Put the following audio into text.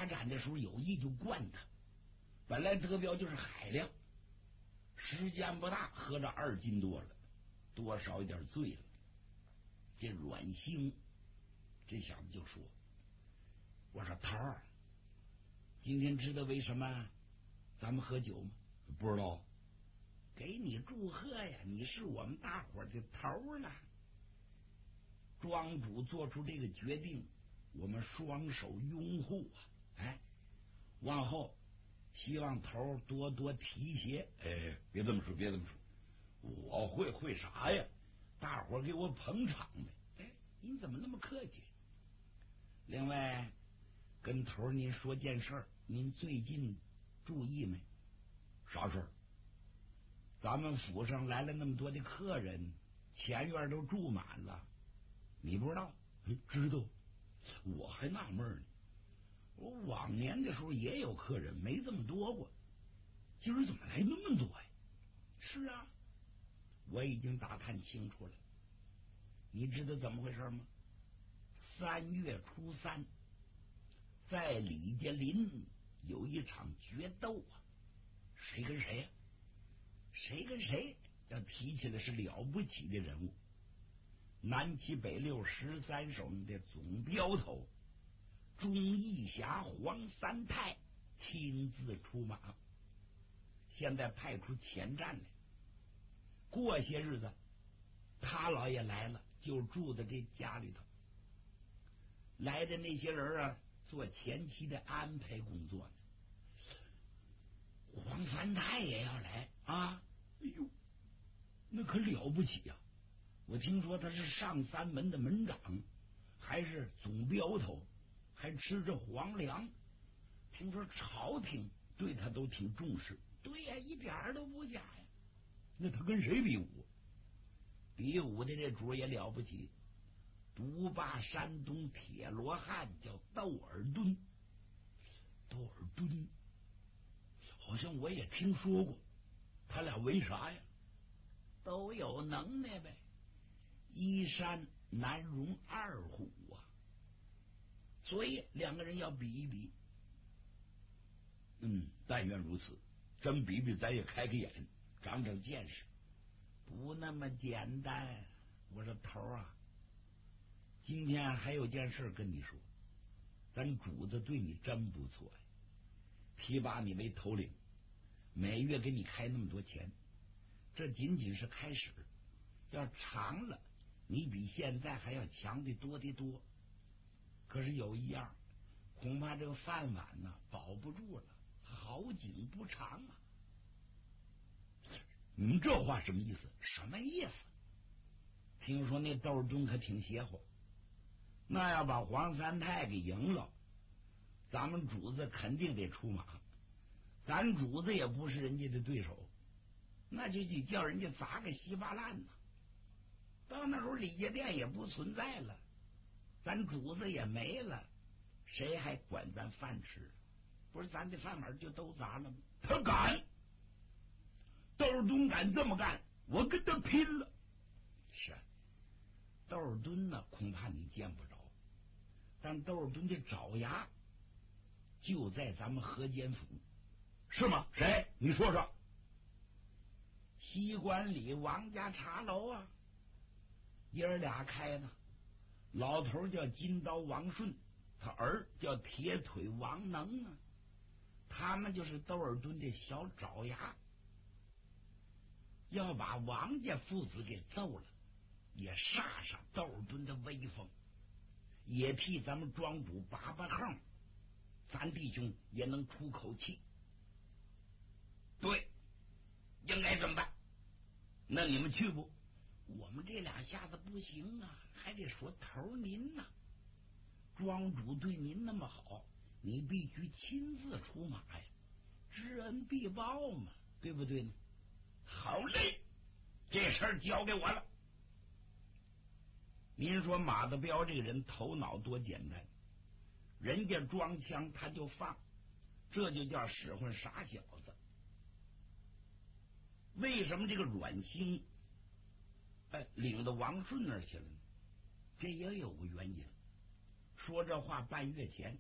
发展的时候有意就惯他，本来德标就是海量，时间不大喝着2斤多了，多少有点醉了。这阮兴这小子就说：“我说头儿，今天知道为什么咱们喝酒吗？”“ 不知道。”“ 给你祝贺呀，你是我们大伙的头了。庄主做出这个决定，我们双手拥护啊！哎，往后希望头多多提携。”“ 哎，别这么说，别这么说，我会啥呀？大伙给我捧场呗。”“ 哎，您怎么那么客气？另外，跟头您说件事儿，您最近注意没？”“ 啥事儿？”“ 咱们府上来了那么多的客人，前院都住满了，你不知道？”“ 知道。我还纳闷呢， 我往年的时候也有客人，没这么多过，今儿怎么来那么多呀？”“是啊，我已经打探清楚了。你知道怎么回事吗？3月初3，在李家林有一场决斗啊，谁跟谁呀？谁跟谁？要提起来是了不起的人物，南七北六13省的总镖头钟义侠黄三泰亲自出马，现在派出前站来。过些日子他老爷来了，就住在这家里头。来的那些人啊，做前期的安排工作呢。黄三泰也要来啊！ 哎呦，那可了不起呀！ 我听说他是上3门的门长，还是总镖头，还吃着皇粮。听说朝廷对他都挺重视。”“对呀，一点都不假呀。”“ 那他跟谁比武？”“ 比武的这主也了不起，独霸山东铁罗汉，叫窦尔敦。”“ 窦尔敦，好像我也听说过。他俩为啥呀？”“ 都有能耐呗，一山难容2虎啊，所以2个人要比一比。”“ 但愿如此，真比比，咱也开开眼，长长见识。”“ 不那么简单。我说头啊，今天还有件事跟你说，咱主子对你真不错呀，提拔你为头领，每月给你开那么多钱，这仅仅是开始，要长了，你比现在还要强的多得多。可是有一样，恐怕这个饭碗呢保不住了，好景不长啊。”“ 你们这话什么意思？”“ 什么意思？听说那窦敦可挺邪乎，那要把黄三泰给赢了，咱们主子肯定得出马，咱主子也不是人家的对手，那就得叫人家砸个稀巴烂呢。到那时候李家店也不存在了，咱主子也没了，谁还管咱饭吃？不是咱的饭碗就都砸了吗？”“ 他敢！窦尔敦敢这么干，我跟他拼了！”“ 是，窦尔敦呢，恐怕你见不着，但窦尔敦的爪牙就在咱们河间府。”“ 是吗？谁？你说说。”“ 西关里王家茶楼啊，爷儿俩开的，老头叫金刀王顺，他儿叫铁腿王能啊，他们就是窦尔敦的小爪牙，要把王家父子给揍了，也煞煞窦尔敦的威风，也替咱们庄主拔拔横，咱弟兄也能出口气。”“对，应该这么办。 那你们去不？”“ 我们这2下子不行啊，还得说头您呐，庄主对您那么好，你必须亲自出马呀，知恩必报嘛，对不对呢？”“ 好嘞，这事儿交给我了。”“ 您说马德彪这个人头脑多简单，人家装枪他就放，这就叫使唤傻小子。为什么这个阮兴领到王顺那儿去了呢？这也有个原因。说这话半月前，